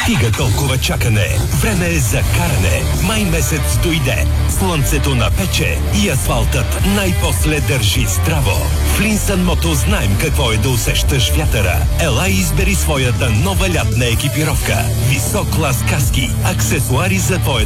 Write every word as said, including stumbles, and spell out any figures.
Стига толкова чакане. Време е за каране. Май месец дойде. Слънцето напече и асфалтът най-после държи здраво. В Линсън Мото знаем какво е да усещаш вятъра. Ела и избери своята нова лятна екипировка. Висок клас каски, аксесуари за твоята